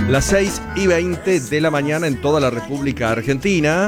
Las 6:20 de la mañana en toda la República Argentina.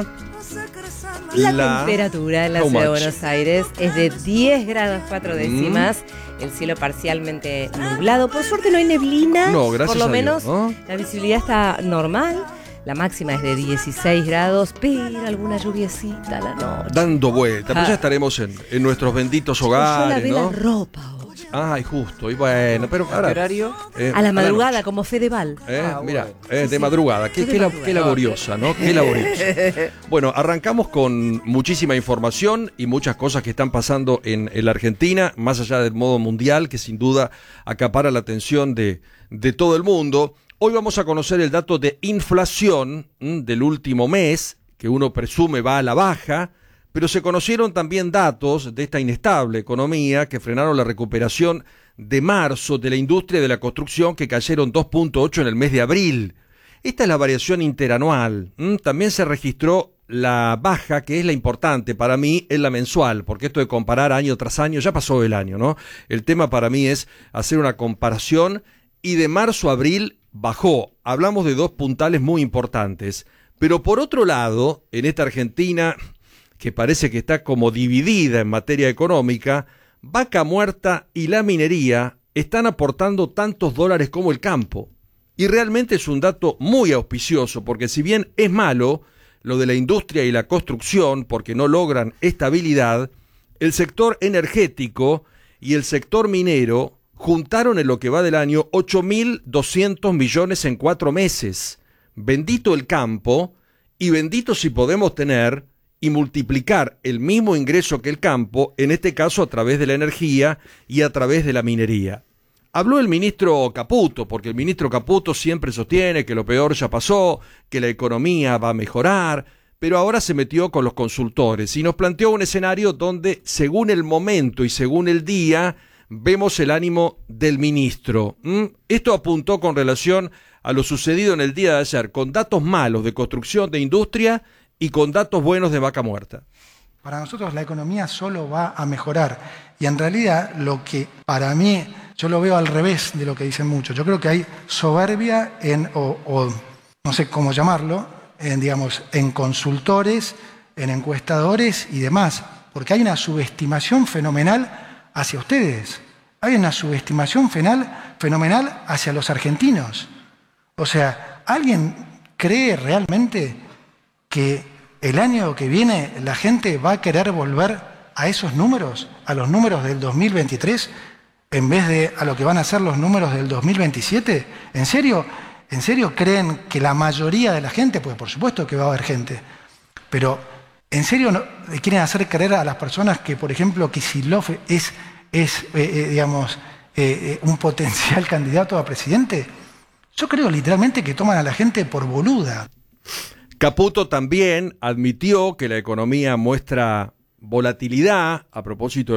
La temperatura en la ciudad de Buenos Aires es de 10 grados 4 décimas. El cielo parcialmente nublado. Por suerte no hay neblina. No, gracias por lo a menos Dios, ¿no? La visibilidad está normal. La máxima es de 16 grados, pero alguna lluviecita a la noche. Dando vueltas. Pues ya estaremos en nuestros benditos hogares, Yo lavé ¿no? la ropa hoy. Ay, justo. Y bueno, pero ahora... ¿Horario? A la madrugada, como Fedeval. Mira, Sí, de madrugada. Qué laboriosa, ¿no? Qué laboriosa. Bueno, arrancamos con muchísima información y muchas cosas que están pasando en la Argentina, más allá del modo mundial, que sin duda acapara la atención de todo el mundo. Hoy vamos a conocer el dato de inflación del último mes, que uno presume va a la baja, pero se conocieron también datos de esta inestable economía que frenaron la recuperación de marzo de la industria de la construcción, que cayeron 2.8 en el mes de abril. Esta es la variación interanual. También se registró la baja, que es la importante para mí, es la mensual, porque esto de comparar año tras año, ya pasó el año, ¿no? El tema para mí es hacer una comparación, y de marzo a abril bajó. Hablamos de dos puntales muy importantes. Pero por otro lado, en esta Argentina, que parece que está como dividida en materia económica, Vaca Muerta y la minería están aportando tantos dólares como el campo. Y realmente es un dato muy auspicioso, porque si bien es malo lo de la industria y la construcción, porque no logran estabilidad, el sector energético y el sector minero juntaron en lo que va del año 8.200 millones en 4 meses. Bendito el campo, y bendito si podemos tener y multiplicar el mismo ingreso que el campo, en este caso a través de la energía y a través de la minería. Habló el ministro Caputo, porque el ministro Caputo siempre sostiene que lo peor ya pasó, que la economía va a mejorar, pero ahora se metió con los consultores y nos planteó un escenario donde, según el momento y según el día, vemos el ánimo del ministro. Esto apuntó con relación a lo sucedido en el día de ayer, con datos malos de construcción de industria y con datos buenos de Vaca Muerta. Para nosotros la economía solo va a mejorar, y en realidad lo que para mí, yo lo veo al revés de lo que dicen muchos. Yo creo que hay soberbia o no sé cómo llamarlo, en consultores, en encuestadores y demás, porque hay una subestimación fenomenal hacia ustedes. Hay una subestimación fenomenal hacia los argentinos. O sea, ¿alguien cree realmente que el año que viene la gente va a querer volver a esos números, a los números del 2023, en vez de a lo que van a ser los números del 2027? ¿En serio creen que la mayoría de la gente, pues por supuesto que va a haber gente, pero ¿en serio le quieren hacer creer a las personas que, por ejemplo, Kicillof es un potencial candidato a presidente? Yo creo literalmente que toman a la gente por boluda. Caputo también admitió que la economía muestra volatilidad a propósito